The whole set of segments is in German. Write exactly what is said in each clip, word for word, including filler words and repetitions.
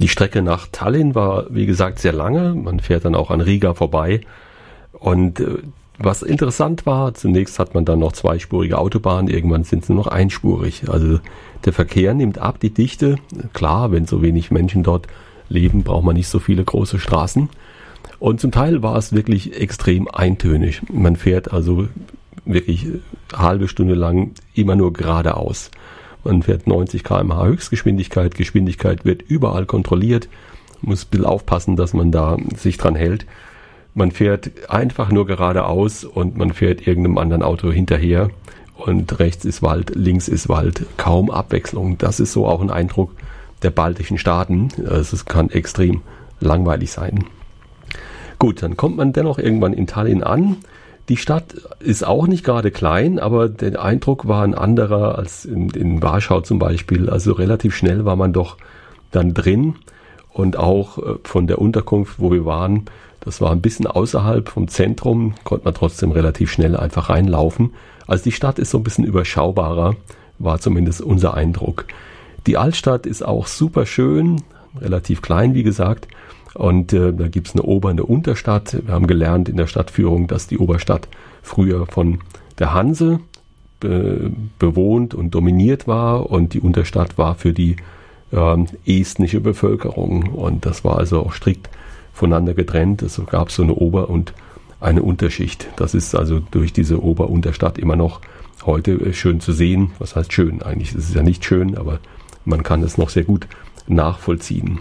Die Strecke nach Tallinn war, wie gesagt, sehr lange. Man fährt dann auch an Riga vorbei. Und äh, was interessant war, zunächst hat man dann noch zweispurige Autobahnen, irgendwann sind sie noch einspurig. Also der Verkehr nimmt ab, die Dichte. Klar, wenn so wenig Menschen dort leben, braucht man nicht so viele große Straßen. Und zum Teil war es wirklich extrem eintönig. Man fährt also wirklich eine halbe Stunde lang immer nur geradeaus. Man fährt neunzig Kilometer pro Stunde Höchstgeschwindigkeit. Geschwindigkeit wird überall kontrolliert. Man muss ein bisschen aufpassen, dass man da sich dran hält. Man fährt einfach nur geradeaus und man fährt irgendeinem anderen Auto hinterher. Und rechts ist Wald, links ist Wald. Kaum Abwechslung. Das ist so auch ein Eindruck der baltischen Staaten. Also es kann extrem langweilig sein. Gut, dann kommt man dennoch irgendwann in Tallinn an. Die Stadt ist auch nicht gerade klein, aber der Eindruck war ein anderer als in, in Warschau zum Beispiel. Also relativ schnell war man doch dann drin und auch von der Unterkunft, wo wir waren, das war ein bisschen außerhalb vom Zentrum, konnte man trotzdem relativ schnell einfach reinlaufen. Also die Stadt ist so ein bisschen überschaubarer, war zumindest unser Eindruck. Die Altstadt ist auch super schön, relativ klein wie gesagt. Und äh, da gibt's eine Ober- und eine Unterstadt. Wir haben gelernt in der Stadtführung, dass die Oberstadt früher von der Hanse be- bewohnt und dominiert war und die Unterstadt war für die äh, estnische Bevölkerung. Und das war also auch strikt voneinander getrennt. Es gab so eine Ober- und eine Unterschicht. Das ist also durch diese Ober-Unterstadt immer noch heute schön zu sehen. Was heißt schön? Eigentlich ist es ja nicht schön, aber man kann es noch sehr gut nachvollziehen.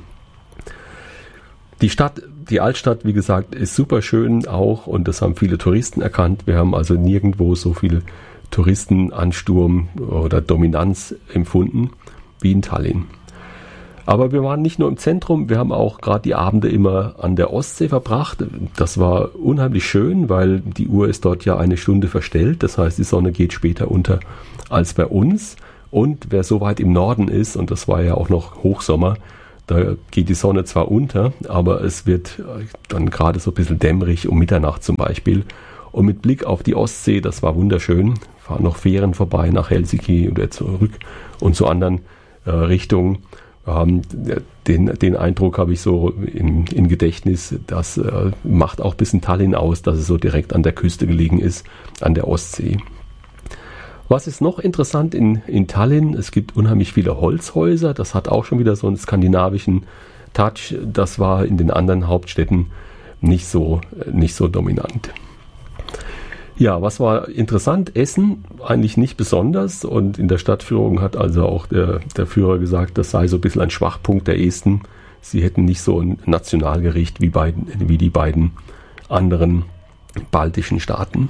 Die Stadt, die Altstadt, wie gesagt, ist super schön auch und das haben viele Touristen erkannt. Wir haben also nirgendwo so viel Touristenansturm oder Dominanz empfunden wie in Tallinn. Aber wir waren nicht nur im Zentrum, wir haben auch gerade die Abende immer an der Ostsee verbracht. Das war unheimlich schön, weil die Uhr ist dort ja eine Stunde verstellt. Das heißt, die Sonne geht später unter als bei uns. Und wer so weit im Norden ist, und das war ja auch noch Hochsommer, da geht die Sonne zwar unter, aber es wird dann gerade so ein bisschen dämmerig um Mitternacht zum Beispiel. Und mit Blick auf die Ostsee, das war wunderschön, fahren noch Fähren vorbei nach Helsinki oder zurück und zu anderen äh, Richtungen. Ähm, den, den Eindruck habe ich so in, in Gedächtnis, das äh, macht auch ein bisschen Tallinn aus, dass es so direkt an der Küste gelegen ist, an der Ostsee. Was ist noch interessant in, in Tallinn? Es gibt unheimlich viele Holzhäuser. Das hat auch schon wieder so einen skandinavischen Touch. Das war in den anderen Hauptstädten nicht so, nicht so dominant. Ja, was war interessant? Essen eigentlich nicht besonders. Und in der Stadtführung hat also auch der, der Führer gesagt, das sei so ein bisschen ein Schwachpunkt der Esten. Sie hätten nicht so ein Nationalgericht wie, beiden, wie die beiden anderen baltischen Staaten.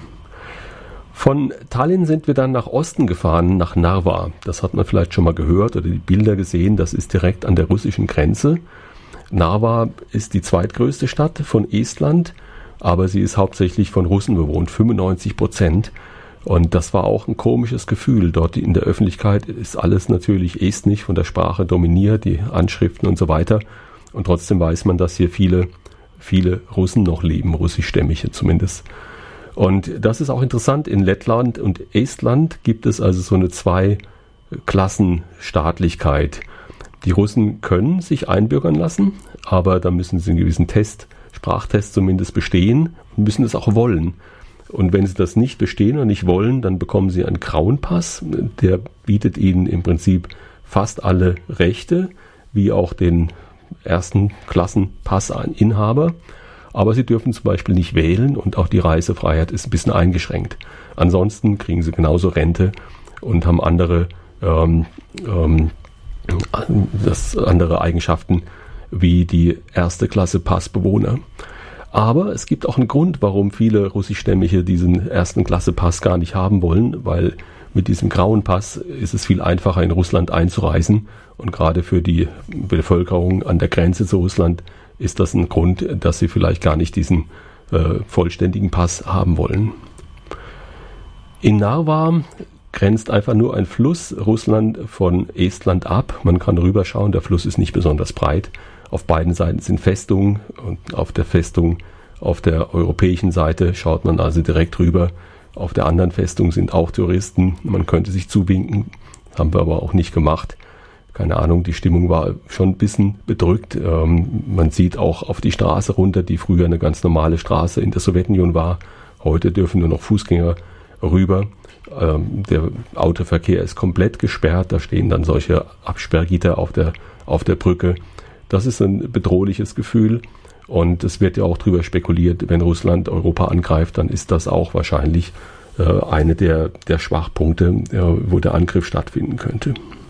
Von Tallinn sind wir dann nach Osten gefahren, nach Narva. Das hat man vielleicht schon mal gehört oder die Bilder gesehen. Das ist direkt an der russischen Grenze. Narva ist die zweitgrößte Stadt von Estland, aber sie ist hauptsächlich von Russen bewohnt, fünfundneunzig Prozent. Und das war auch ein komisches Gefühl. Dort in der Öffentlichkeit ist alles natürlich estnisch, von der Sprache dominiert, die Anschriften und so weiter. Und trotzdem weiß man, dass hier viele, viele Russen noch leben, russischstämmige zumindest. Und das ist auch interessant, in Lettland und Estland gibt es also so eine Zweiklassenstaatlichkeit. Die Russen können sich einbürgern lassen, aber da müssen sie einen gewissen Test, Sprachtest zumindest bestehen und müssen es auch wollen. Und wenn sie das nicht bestehen oder nicht wollen, dann bekommen sie einen grauen Pass, der bietet ihnen im Prinzip fast alle Rechte, wie auch den ersten Klassenpassinhaber. Aber sie dürfen zum Beispiel nicht wählen und auch die Reisefreiheit ist ein bisschen eingeschränkt. Ansonsten kriegen sie genauso Rente und haben andere, ähm, ähm, das andere Eigenschaften wie die erste Klasse Passbewohner. Aber es gibt auch einen Grund, warum viele Russischstämmige diesen ersten Klasse Pass gar nicht haben wollen, weil mit diesem grauen Pass ist es viel einfacher in Russland einzureisen und gerade für die Bevölkerung an der Grenze zu Russland ist das ein Grund, dass sie vielleicht gar nicht diesen äh, vollständigen Pass haben wollen. In Narva grenzt einfach nur ein Fluss Russland von Estland ab. Man kann rüberschauen, der Fluss ist nicht besonders breit. Auf beiden Seiten sind Festungen und auf der Festung, auf der europäischen Seite schaut man also direkt rüber. Auf der anderen Festung sind auch Touristen. Man könnte sich zuwinken, haben wir aber auch nicht gemacht. keine Ahnung, die Stimmung war schon ein bisschen bedrückt. Ähm, man sieht auch auf die Straße runter, die früher eine ganz normale Straße in der Sowjetunion war. Heute dürfen nur noch Fußgänger rüber. Ähm, der Autoverkehr ist komplett gesperrt. Da stehen dann solche Absperrgitter auf der, auf der Brücke. Das ist ein bedrohliches Gefühl. Und es wird ja auch darüber spekuliert, wenn Russland Europa angreift, dann ist das auch wahrscheinlich äh, eine der, der Schwachpunkte, äh, wo der Angriff stattfinden könnte.